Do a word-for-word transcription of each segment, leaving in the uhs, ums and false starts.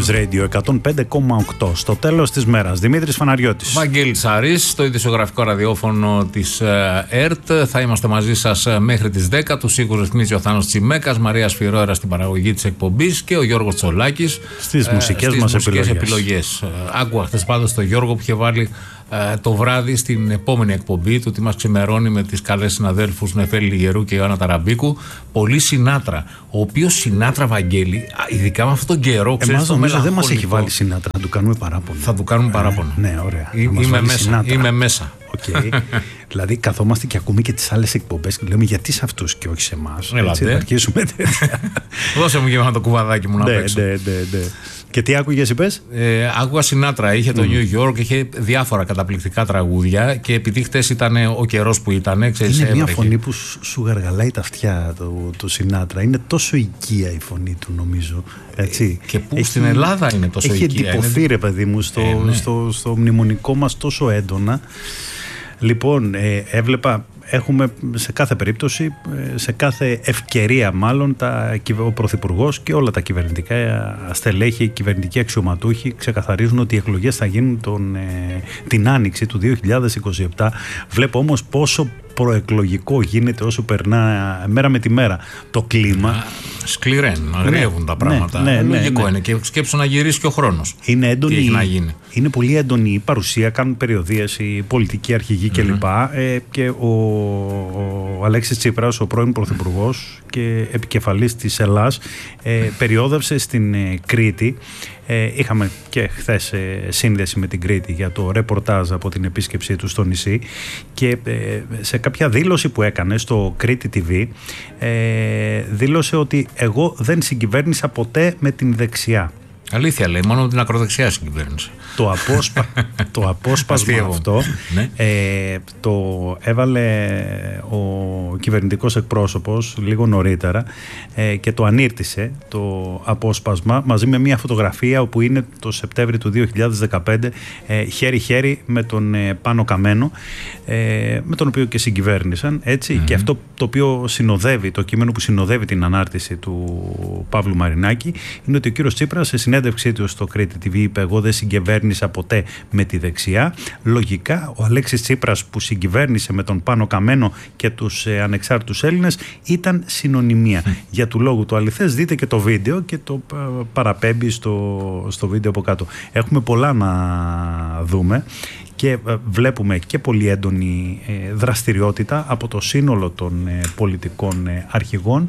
News Radio εκατόν πέντε κόμμα οκτώ. Στο τέλος της μέρας, Δημήτρης Φαναριώτης. Βαγγέλης Αρής, στο ειδησιογραφικό ραδιόφωνο της ΕΡΤ. Θα είμαστε μαζί σας μέχρι τις δέκα. Τους ήχους ρυθμίζει ο Θάνος Τσιμέκας, Μαρία Σφυρόερα στην παραγωγή της εκπομπής και ο Γιώργος Τσολάκης στις μουσικές, στις μας μουσικές επιλογές. επιλογές. Άκουγα χθες πάντως τον Γιώργο που είχε βάλει το βράδυ στην επόμενη εκπομπή του, τι μας ξημερώνει με τις καλές συναδέλφους Νεφέλη Λιγερού και Ιωάννα Ταραμπίκου. Πολύ Σινάτρα. Ο οποίος Σινάτρα, Βαγγέλη, ειδικά με αυτόν τον καιρό, εμάς νομίζω δεν μας έχει βάλει Σινάτρα, να του κάνουμε παράπονο. Θα του κάνουμε παράπονο. Ε, ναι, ωραία. Ή, είμαι, μέσα, είμαι μέσα. Okay. Δηλαδή, καθόμαστε και ακούμε και τις άλλες εκπομπές και λέμε γιατί σε αυτούς και όχι σε εμάς. Έτσι, θα αρχίσουμε τέτοια. Δώσε μου και ένα το κουβαδάκι μου να ναι, παίξω. Ναι, ναι, ναι. Και τι άκουγες, είπες? Ε, άκουγα Σινάτρα, είχε το New York, είχε διάφορα καταπληκτικά τραγούδια και επειδή χτες ήταν ο καιρός που ήταν. Είναι μια φωνή που σου γαργαλάει τα αυτιά το, το Σινάτρα. Είναι τόσο οικία η φωνή του, νομίζω. Έτσι. Και που έχει, στην Ελλάδα είναι τόσο έχει οικία. Έχει εντυπωθεί, ρε παιδί μου, στο, ε, ναι. στο, στο μνημονικό μας τόσο έντονα. Λοιπόν, ε, έβλεπα, έχουμε σε κάθε περίπτωση, σε κάθε ευκαιρία μάλλον, τα, ο Πρωθυπουργός και όλα τα κυβερνητικά στελέχη, κυβερνητικοί αξιωματούχοι ξεκαθαρίζουν ότι οι εκλογές θα γίνουν τον, ε, την Άνοιξη του δύο χιλιάδες είκοσι επτά. Βλέπω όμως πόσο προεκλογικό γίνεται όσο περνά μέρα με τη μέρα το κλίμα. Σκληραίνουν, αγριεύουν ναι, τα πράγματα. Ναι, ναι, Λογικό ναι, ναι. είναι και σκέψου να γυρίσει και ο χρόνος. Είναι έντονη, τι έχει να γίνει. Είναι πολύ έντονη η παρουσία, κάνουν περιοδίες οι πολιτικοί αρχηγοί mm-hmm. κλπ. Ε, και ο, ο Αλέξης Τσίπρας, ο πρώην Πρωθυπουργός και επικεφαλής της Ελλάς, ε, περιόδευσε στην ε, Κρήτη. Ε, είχαμε και χθες ε, σύνδεση με την Κρήτη για το ρεπορτάζ από την επίσκεψή του στο νησί και ε, σε κάποια δήλωση που έκανε στο Κρήτη τι βι ε, δήλωσε ότι εγώ δεν συγκυβέρνησα ποτέ με την δεξιά. Αλήθεια λέει, μόνο με την ακροδεξιά συγκυβέρνησε. Το, απόσπα, το απόσπασμα αυτό ναι. ε, το έβαλε ο κυβερνητικός εκπρόσωπος λίγο νωρίτερα ε, και το ανήρτησε το απόσπασμα μαζί με μια φωτογραφία όπου είναι το Σεπτέμβρη του δύο χιλιάδες δεκαπέντε ε, χέρι-χέρι με τον ε, Πάνο Καμένο ε, με τον οποίο και συγκυβέρνησαν έτσι, mm-hmm. και αυτό το οποίο συνοδεύει, το κείμενο που συνοδεύει την ανάρτηση του Παύλου Μαρινάκη είναι ότι ο κύριος Τσίπρας σε συνέντευξή του στο Κρήτη τι βι είπε εγώ δεν συγκυβέρνησα ποτέ με τη δεξιά. Λογικά ο Αλέξης Τσίπρας που συγκυβέρνησε με τον Πάνο Καμένο και τους ε, ανεξάρτητους Έλληνες ήταν συνωνυμία. Mm. Για του λόγου το αληθές δείτε και το βίντεο και το ε, παραπέμπει στο, στο βίντεο από κάτω. Έχουμε πολλά να δούμε και βλέπουμε και πολύ έντονη ε, δραστηριότητα από το σύνολο των ε, πολιτικών ε, αρχηγών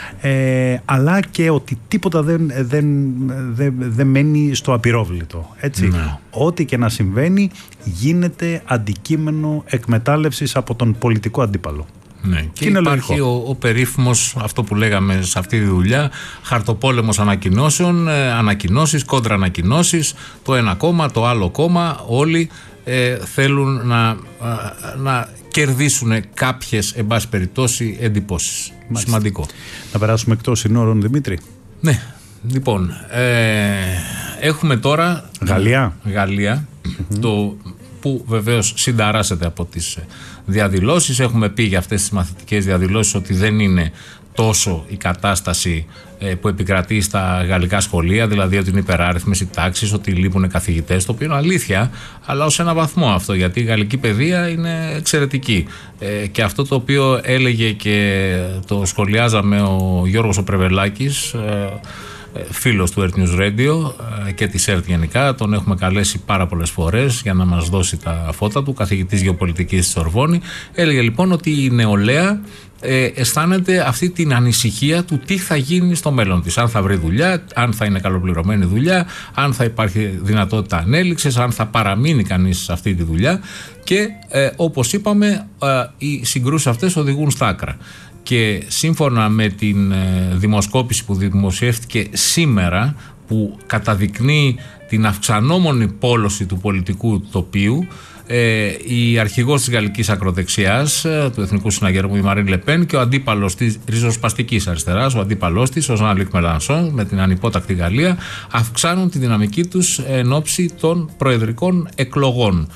ε, αλλά και ότι τίποτα δεν, δεν, δεν, δεν μένει στο απειρόβλητο. Έτσι. Ναι. Ό,τι και να συμβαίνει γίνεται αντικείμενο εκμετάλλευσης από τον πολιτικό αντίπαλο. Ναι. Και, και υπάρχει ο, ο περίφημος, αυτό που λέγαμε σε αυτή τη δουλειά, χαρτοπόλεμος ανακοινώσεων, ε, ανακοινώσεις, κόντρα ανακοινώσεις, το ένα κόμμα, το άλλο κόμμα, όλοι ε, θέλουν να, να κερδίσουν κάποιες, εν πάση περιπτώσει, εντυπώσεις. Μάλιστα. Σημαντικό. Να περάσουμε εκτός συνόρων, Δημήτρη. Ναι, λοιπόν, ε, έχουμε τώρα Γαλλία, Γαλλία mm-hmm. το, που βεβαίως συνταράσσεται από τις διαδηλώσεις. Έχουμε πει για αυτές τις μαθητικές διαδηλώσεις ότι δεν είναι τόσο η κατάσταση ε, που επικρατεί στα γαλλικά σχολεία, δηλαδή ότι είναι υπεράριθμες οι τάξεις, ότι λείπουν καθηγητές, το οποίο είναι αλήθεια, αλλά ως ένα βαθμό αυτό, γιατί η γαλλική παιδεία είναι εξαιρετική. Ε, και αυτό το οποίο έλεγε και το σχολιάζαμε ο Γιώργος ο Πρεβελάκης, ε, φίλος του Earth News Radio και της ΕΡΤ γενικά, τον έχουμε καλέσει πάρα πολλές φορές για να μας δώσει τα φώτα του, καθηγητής γεωπολιτικής της Σορβόνη. Έλεγε λοιπόν ότι η νεολαία ε, αισθάνεται αυτή την ανησυχία του τι θα γίνει στο μέλλον της, αν θα βρει δουλειά, αν θα είναι καλοπληρωμένη δουλειά, αν θα υπάρχει δυνατότητα ανέλυξης, αν θα παραμείνει κανείς σε αυτή τη δουλειά και ε, όπως είπαμε ε, οι συγκρούσεις αυτές οδηγούν στα άκρα. Και σύμφωνα με την ε, δημοσκόπηση που δημοσιεύτηκε σήμερα, που καταδεικνύει την αυξανόμενη πόλωση του πολιτικού τοπίου, ε, η αρχηγός της γαλλικής ακροδεξιάς, ε, του Εθνικού Συναγερμού, η Μαρίν Λεπέν, και ο αντίπαλος της ριζοσπαστικής αριστεράς, ο αντίπαλος της, ο Ζαν Λουκ Μελανσόν, με την ανυπότακτη Γαλλία, αυξάνουν τη δυναμική τους εν ώψη των προεδρικών εκλογών.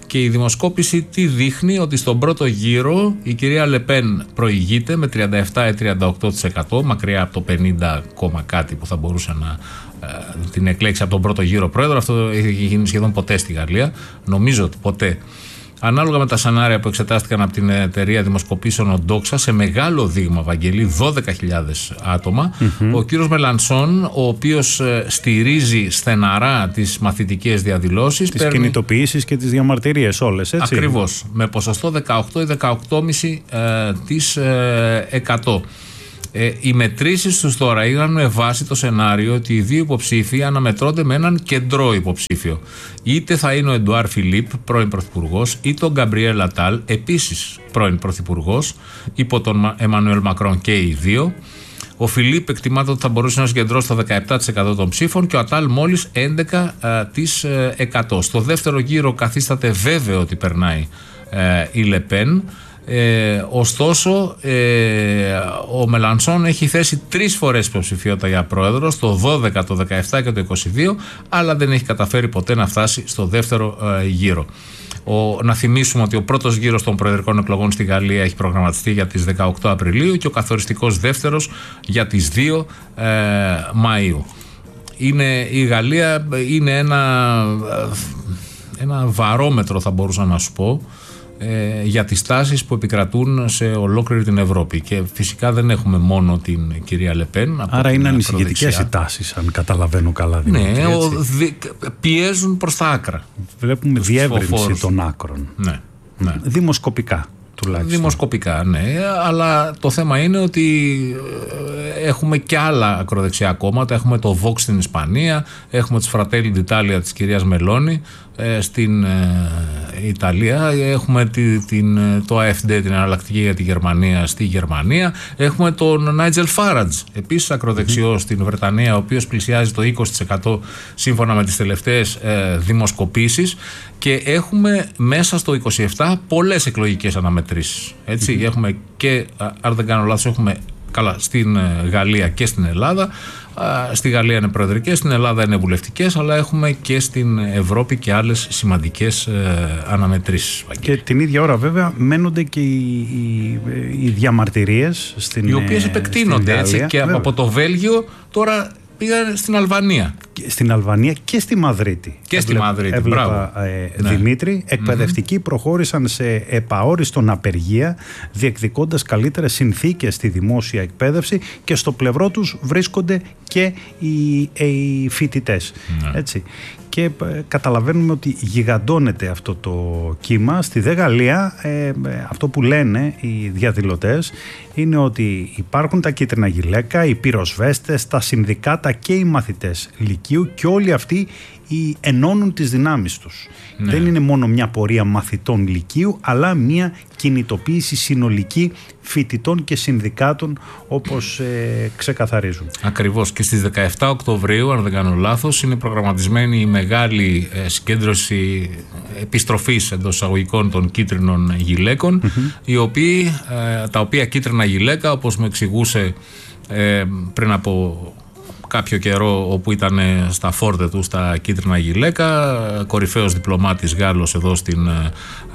Και η δημοσκόπηση τι δείχνει? Ότι στον πρώτο γύρο η κυρία Λεπέν προηγείται με τριάντα επτά με τριάντα οκτώ τοις εκατό, μακριά από το πενήντα κάτι που θα μπορούσε να ε, την εκλέξει από τον πρώτο γύρο πρόεδρο. Αυτό έχει γίνει σχεδόν ποτέ στη Γαλλία. Νομίζω ότι ποτέ. Ανάλογα με τα σενάρια που εξετάστηκαν από την εταιρεία δημοσκοπήσεων Doxa, σε μεγάλο δείγμα, Βαγγελή, δώδεκα χιλιάδες άτομα, mm-hmm. ο κύριος Μελανσόν, ο οποίος ε, στηρίζει στεναρά τις μαθητικές διαδηλώσεις. Τις παίρνει... κινητοποιήσεις και τις διαμαρτυρίες όλες, έτσι. Ακριβώς, με ποσοστό δεκαοκτώ ή δεκαοκτώ κόμμα πέντε τοις εκατό. Ε, οι μετρήσεις τους τώρα είχαν με βάση το σενάριο ότι οι δύο υποψήφοι αναμετρώνται με έναν κεντρό υποψήφιο. Είτε θα είναι ο Εντουάρ Φιλίπ, πρώην πρωθυπουργός, είτε ο Γκαμπριέλ Ατάλ, επίσης πρώην πρωθυπουργός, υπό τον Εμμανουέλ Μακρόν και οι δύο. Ο Φιλίπ εκτιμάται ότι θα μπορούσε να συγκεντρώσει το δεκαεπτά τοις εκατό των ψήφων και ο Ατάλ μόλις έντεκα τοις εκατό. Στο δεύτερο γύρο καθίσταται βέβαιο ότι περνάει ε, η Λεπέν. Ε, ωστόσο ε, ο Μελανσόν έχει θέσει τρεις φορές υποψηφιότητα για πρόεδρο, το δώδεκα, το δεκαεπτά και το είκοσι δύο, αλλά δεν έχει καταφέρει ποτέ να φτάσει στο δεύτερο ε, γύρο. Ο, να θυμίσουμε ότι ο πρώτος γύρος των προεδρικών εκλογών στη Γαλλία έχει προγραμματιστεί για τις δεκαοκτώ Απριλίου και ο καθοριστικός δεύτερος για τις δύο ε, Μαΐου. Είναι, η Γαλλία είναι ένα, ένα βαρόμετρο, θα μπορούσα να σου πω, Ε, για τις τάσεις που επικρατούν σε ολόκληρη την Ευρώπη. Και φυσικά δεν έχουμε μόνο την κυρία Λεπέν. Άρα είναι ανησυχητικές οι τάσεις, αν καταλαβαίνω καλά. Δημήτρη, ναι, ο, δι, πιέζουν προς τα άκρα. Βλέπουμε διεύρυνση των άκρων. Ναι, ναι. Δημοσκοπικά τουλάχιστον. Δημοσκοπικά, ναι. Αλλά το θέμα είναι ότι έχουμε και άλλα ακροδεξιά κόμματα. Έχουμε το Vox στην Ισπανία, έχουμε τις Fratelli d'Italia της κυρίας Μελώνη στην ε, Ιταλία, έχουμε τη, την, το έι εφ ντι, την εναλλακτική για τη Γερμανία, στη Γερμανία, έχουμε τον Νάιτζελ Φάρατζ, επίσης ακροδεξιός mm-hmm. στην Βρετανία, ο οποίος πλησιάζει το είκοσι τοις εκατό σύμφωνα με τις τελευταίες ε, δημοσκοπήσεις, και έχουμε μέσα στο είκοσι επτά πολλές εκλογικές αναμετρήσεις, έτσι, mm-hmm. έχουμε και, αν δεν κάνω λάθος, έχουμε καλά στην Γαλλία και στην Ελλάδα. Στη Γαλλία είναι προεδρικές, στην Ελλάδα είναι βουλευτικές, αλλά έχουμε και στην Ευρώπη και άλλες σημαντικές ε, αναμετρήσεις. Και την ίδια ώρα βέβαια μένονται και οι, οι, οι διαμαρτυρίες στην, οι οποίες επεκτείνονται, έτσι, και βέβαια. Από το Βέλγιο τώρα πήγαν στην Αλβανία. Στην Αλβανία και στη Μαδρίτη. Και στη Μαδρίτη, έβλεπα, ε, ναι. Δημήτρη, εκπαιδευτικοί mm-hmm. προχώρησαν σε επαόριστον απεργία, διεκδικώντας καλύτερες συνθήκες στη δημόσια εκπαίδευση, και στο πλευρό τους βρίσκονται και οι, οι φοιτητές. Mm-hmm. Έτσι. Και ε, καταλαβαίνουμε ότι γιγαντώνεται αυτό το κύμα. Στη δε Γαλλία ε, αυτό που λένε οι διαδηλωτές είναι ότι υπάρχουν τα κίτρινα γυλαίκα, οι πυροσβέστες, τα συνδικάτα και οι μαθητές λυκείου, και όλοι αυτοί οι ενώνουν τις δυνάμεις τους. Ναι. Δεν είναι μόνο μια πορεία μαθητών λυκείου, αλλά μια κινητοποίηση συνολική φοιτητών και συνδικάτων, όπως ε, ξεκαθαρίζουν. Ακριβώς. Και στις δεκαεπτά Οκτωβρίου, αν δεν κάνω λάθος, είναι προγραμματισμένη η μεγάλη ε, συγκέντρωση επιστροφής εντός εισαγωγικών των κίτρινων γυλαίκων, mm-hmm. οι οποίοι, ε, τα οποία κίτρινα γυλαίκα, όπως με εξηγούσε ε, πριν από κάποιο καιρό, όπου ήταν στα φόρτε του στα κίτρινα γυλαίκα, κορυφαίος διπλωμάτης Γάλλος εδώ στην ε,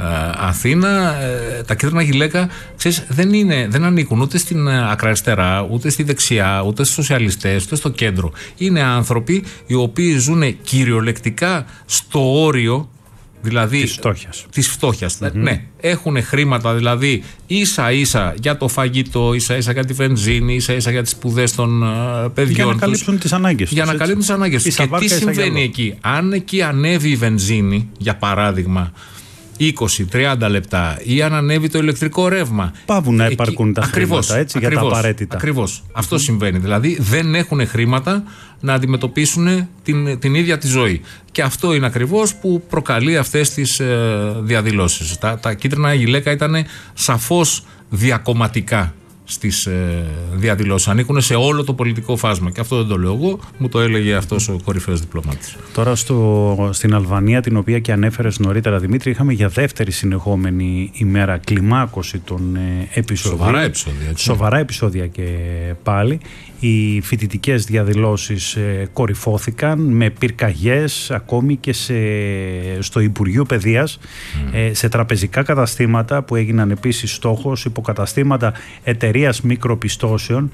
Αθήνα, ε, τα κίτρινα γυλαίκα, ξέρεις, δεν, είναι, δεν ανήκουν ούτε στην ακραριστερά, ούτε στη δεξιά, ούτε στους σοσιαλιστές, ούτε στο κέντρο. Είναι άνθρωποι οι οποίοι ζουν κυριολεκτικά στο όριο, δηλαδή της φτώχειας. Της φτώχειας. Mm-hmm. Ναι, έχουν χρήματα δηλαδή ίσα ίσα για το φαγητό, ίσα ίσα για τη βενζίνη, ίσα ίσα για τις σπουδές των uh, παιδιών. Για να καλύψουν τις ανάγκες τους. Για να καλύψουν τις ανάγκες τους. Και τι συμβαίνει εκεί? Αν εκεί ανέβει η βενζίνη, για παράδειγμα, είκοσι με τριάντα λεπτά, ή αν ανέβει το ηλεκτρικό ρεύμα, πάβουν να υπαρκούν εκεί τα ακριβώς, χρήματα, έτσι, ακριβώς, για τα απαραίτητα. Ακριβώς. Αυτό mm-hmm. συμβαίνει. Δηλαδή δεν έχουν χρήματα να αντιμετωπίσουν την, την ίδια τη ζωή. Και αυτό είναι ακριβώς που προκαλεί αυτές τις ε, διαδηλώσεις. Τα, τα κίτρινα γυλαίκα ήταν σαφώς διακομματικά στις ε, διαδηλώσεις. Ανήκουν σε όλο το πολιτικό φάσμα. Και αυτό δεν το λέω εγώ, μου το έλεγε αυτός ο κορυφαίος διπλωμάτης. Τώρα στο, στην Αλβανία, την οποία και ανέφερες νωρίτερα, Δημήτρη, είχαμε για δεύτερη συνεχόμενη ημέρα κλιμάκωση των ε, επεισοδίων. Σοβαρά επεισόδια. Έτσι. Σοβαρά επεισόδια και πάλι. Οι φοιτητικές διαδηλώσεις ε, κορυφώθηκαν με πυρκαγιές ακόμη και σε, στο Υπουργείο Παιδείας, mm. ε, σε τραπεζικά καταστήματα που έγιναν επίσης στόχος, υποκαταστήματα εταιρείας μικροπιστώσεων.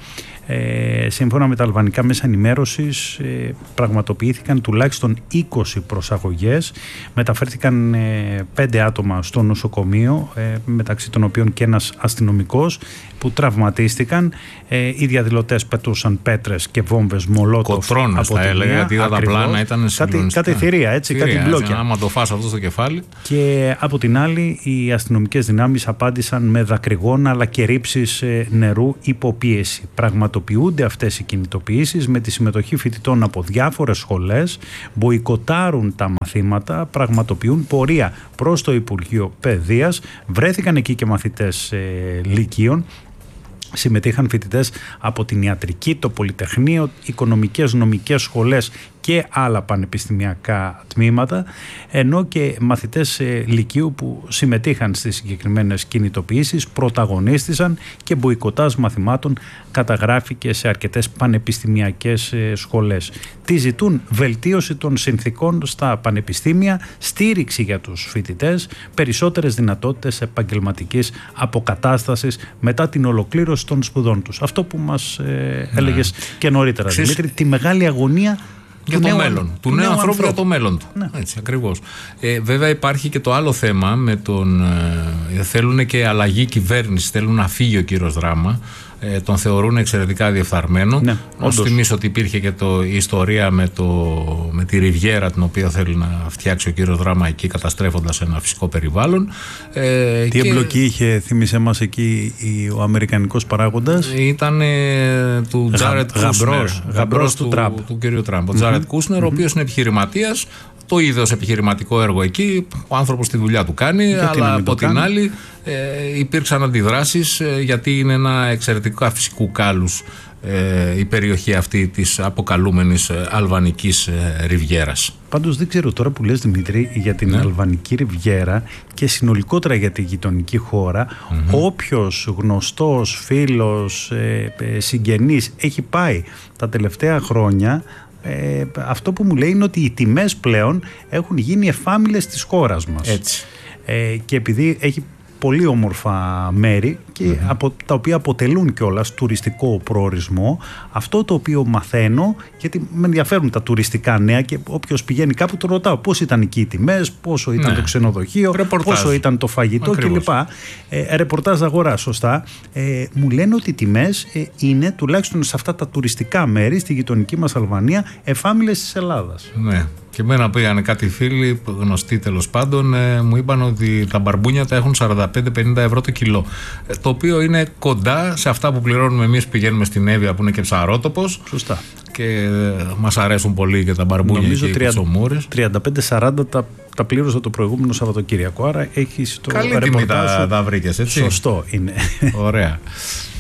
Ε, σύμφωνα με τα αλβανικά μέσα ενημέρωσης, ε, πραγματοποιήθηκαν τουλάχιστον είκοσι προσαγωγές, μεταφέρθηκαν ε, πέντε άτομα στο νοσοκομείο, ε, μεταξύ των οποίων και ένας αστυνομικός, που τραυματίστηκαν. Ε, οι διαδηλωτές πετούσαν πέτρες και βόμβες μολότοφ. Κοτρώνες θα έλεγα, γιατί τα πλάνα ήταν συγκλονιστικά. Κάτι θηρία, έτσι, θηρία, κάτι μπλόκια. Άμα το φας αυτό στο κεφάλι. Και από την άλλη, οι αστυνομικές δυνάμεις απάντησαν με δακρυγόνα αλλά και ρήψεις νερού υποπίεση. Πραγματοποιούνται αυτές οι κινητοποιήσεις με τη συμμετοχή φοιτητών από διάφορες σχολές, μποϊκοτάρουν τα μαθήματα, πραγματοποιούν πορεία προς το Υπουργείο Παιδείας. Βρέθηκαν εκεί και μαθητές ε, λυκείων. Συμμετείχαν φοιτητές από την ιατρική, το Πολυτεχνείο, οικονομικές, νομικές σχολές και άλλα πανεπιστημιακά τμήματα, ενώ και μαθητές ε, λυκείου που συμμετείχαν στις συγκεκριμένες κινητοποιήσεις πρωταγωνίστησαν και μποϊκοτάζ μαθημάτων καταγράφηκε σε αρκετές πανεπιστημιακές ε, σχολές. Τι ζητούν? Βελτίωση των συνθήκων στα πανεπιστήμια, στήριξη για τους φοιτητές, περισσότερες δυνατότητες επαγγελματικής αποκατάστασης μετά την ολοκλήρωση των σπουδών τους. Αυτό που μας ε, έλεγες ναι. και νωρίτερα, Ξείς... Δημήτρη, τη μεγάλη αγωνία για το μέλλον, του, του νέου, νέου ανθρώπου για το μέλλον του. Ναι. Έτσι, ακριβώς. Ε, βέβαια υπάρχει και το άλλο θέμα με τον. Ε, θέλουν και αλλαγή κυβέρνηση, θέλουν να φύγει ο κύριος Δράμα. Ε, τον θεωρούν εξαιρετικά διεφθαρμένο. Ναι, να σου θυμίσω ότι υπήρχε και το, η ιστορία με, το, με τη Ριβιέρα, την οποία θέλει να φτιάξει ο κύριος Δράμα εκεί, καταστρέφοντας ένα φυσικό περιβάλλον. Ε, Τι και... εμπλοκή είχε, θύμισε μας εκεί, ο αμερικανικός παράγοντας? Ήταν ε, του Τζάρετ Κούσνερ, γαμπρός του, του, του, του κύριου Τραμπ. Ο Τζάρετ Κούσνερ, ο οποίος είναι επιχειρηματίας. Το είδε ως επιχειρηματικό έργο εκεί, ο άνθρωπος τη δουλειά του κάνει, γιατί αλλά από την κάνει. άλλη ε, υπήρξαν αντιδράσεις ε, γιατί είναι ένα εξαιρετικά φυσικού κάλους ε, η περιοχή αυτή της αποκαλούμενης ε, Αλβανικής ε, Ριβιέρας. Πάντως δεν ξέρω τώρα που λες, Δημήτρη, για την ναι. Αλβανική Ριβιέρα και συνολικότερα για τη γειτονική χώρα, mm-hmm. όποιος γνωστός, φίλος, ε, ε, συγγενής έχει πάει τα τελευταία χρόνια, Ε, αυτό που μου λέει είναι ότι οι τιμές πλέον έχουν γίνει εφάμιλες της χώρας μας. Έτσι. Ε, και επειδή έχει πολύ όμορφα μέρη και mm-hmm. από, τα οποία αποτελούν κιόλας τουριστικό προορισμό, αυτό το οποίο μαθαίνω, γιατί με ενδιαφέρουν τα τουριστικά νέα και όποιος πηγαίνει κάπου το ρωτάω πώς ήταν εκεί οι τιμές, πόσο ήταν ναι. το ξενοδοχείο, ρεπορτάζ. Πόσο ήταν το φαγητό κλπ. Ε, ρεπορτάζ αγορά, σωστά. Ε, μου λένε ότι οι τιμές ε, είναι τουλάχιστον σε αυτά τα τουριστικά μέρη στη γειτονική μας Αλβανία εφάμιλες της Ελλάδας. Ναι. Και εμένα πήγανε κάτι φίλοι, γνωστοί τέλος πάντων, ε, μου είπαν ότι τα μπαρμπούνια τα έχουν σαράντα πέντε με πενήντα ευρώ το κιλό. Ε, το οποίο είναι κοντά σε αυτά που πληρώνουμε εμείς που πηγαίνουμε στην Εύβοια, που είναι και ψαρότοπος. Σωστά. Και ε, μας αρέσουν πολύ και τα μπαρμπούνια και οι κοτσομούρες. τριάντα πέντε σαράντα τα, τα πλήρωσα το προηγούμενο Σαββατοκύριακο. Άρα έχεις το καλή τιμή τα, τα βρήκες, έτσι. Σωστό είναι. Ωραία.